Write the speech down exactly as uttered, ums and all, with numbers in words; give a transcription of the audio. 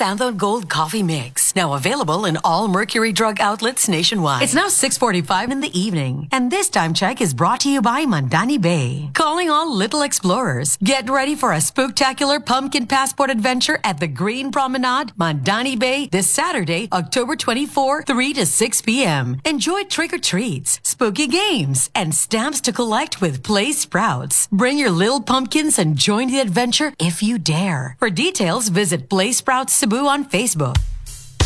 Santhone Gold Coffee Mix. Now available in all Mercury Drug outlets nationwide. It's now six forty-five in the evening. And this time check is brought to you by Mandani Bay. Calling all little explorers. Get ready for a spooktacular pumpkin passport adventure at the Green Promenade, Mandani Bay, this Saturday, October twenty-fourth, three to six p.m. Enjoy trick-or-treats, spooky games, and stamps to collect with Play Sprouts. Bring your little pumpkins and join the adventure if you dare. For details, visit Play Sprouts Cebu on Facebook.